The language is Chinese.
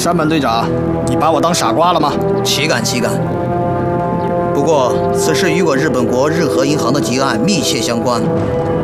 山本队长，你把我当傻瓜了吗？ 岂敢岂敢！不过此事与我日本国日和银行的急案密切相关，